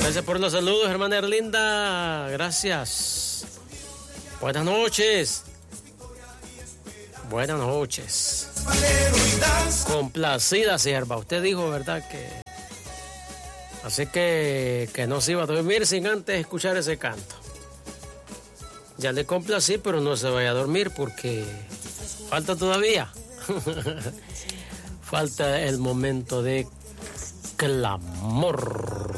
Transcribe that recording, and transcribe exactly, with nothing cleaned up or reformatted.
Gracias por los saludos, hermana Erlinda. Gracias. Buenas noches. Buenas noches. Complacida, sierva. Usted dijo, ¿verdad? Que... Así que, que no se iba a dormir sin antes escuchar ese canto. Ya le complací, pero no se vaya a dormir porque falta todavía. Falta el momento de clamor.